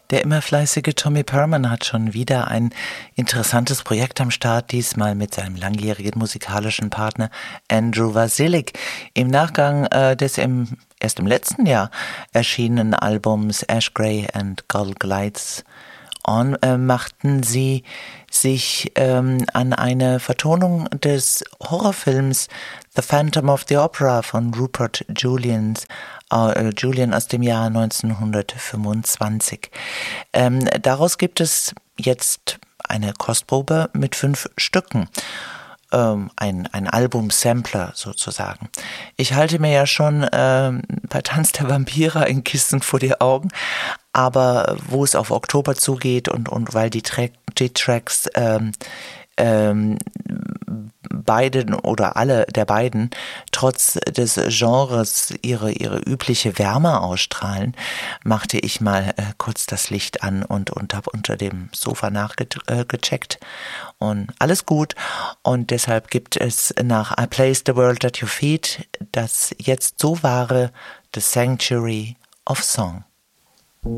Der immer fleißige Tommy Perman hat schon wieder ein interessantes Projekt am Start, diesmal mit seinem langjährigen musikalischen Partner Andrew Vasilik. Im Nachgang des erst im letzten Jahr erschienenen Albums Ash Grey and Gold Glides On machten sie sich an eine Vertonung des Horrorfilms The Phantom of the Opera von Rupert Julian aus dem Jahr 1925. Daraus gibt es jetzt eine Kostprobe mit 5 Stücken. Ein Album-Sampler sozusagen. Ich halte mir ja schon bei Tanz der Vampire ein Kissen vor die Augen, aber wo es auf Oktober zugeht und weil die Tracks beiden oder alle der beiden trotz des Genres ihre übliche Wärme ausstrahlen, machte ich mal kurz das Licht an und habe unter dem Sofa nachgecheckt und alles gut, und deshalb gibt es nach I Place the World at Your Feet das jetzt so wahre The Sanctuary of Song.